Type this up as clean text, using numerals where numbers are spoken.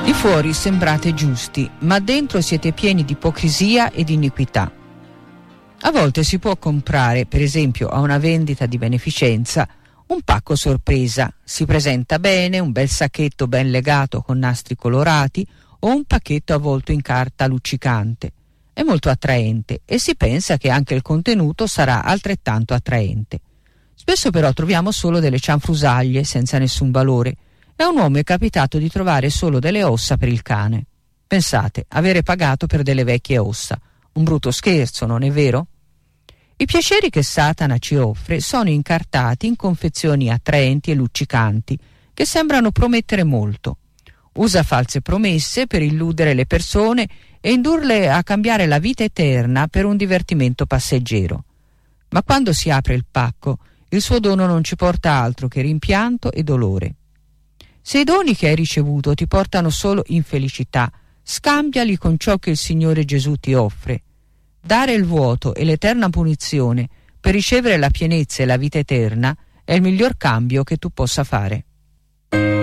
Di fuori sembrate giusti, ma dentro siete pieni di ipocrisia e di iniquità. A volte si può comprare, per esempio a una vendita di beneficenza, un pacco sorpresa. Si presenta bene, un bel sacchetto ben legato con nastri colorati o un pacchetto avvolto in carta luccicante. È molto attraente e si pensa che anche il contenuto sarà altrettanto attraente. Spesso però troviamo solo delle cianfrusaglie senza nessun valore. E a un uomo è capitato di trovare solo delle ossa per il cane. Pensate, avere pagato per delle vecchie ossa. Un brutto scherzo, non è vero? I piaceri che Satana ci offre sono incartati in confezioni attraenti e luccicanti, che sembrano promettere molto. Usa false promesse per illudere le persone e indurle a cambiare la vita eterna per un divertimento passeggero. Ma quando si apre il pacco, il suo dono non ci porta altro che rimpianto e dolore. Se i doni che hai ricevuto ti portano solo infelicità, scambiali con ciò che il Signore Gesù ti offre. Dare il vuoto e l'eterna punizione per ricevere la pienezza e la vita eterna è il miglior cambio che tu possa fare.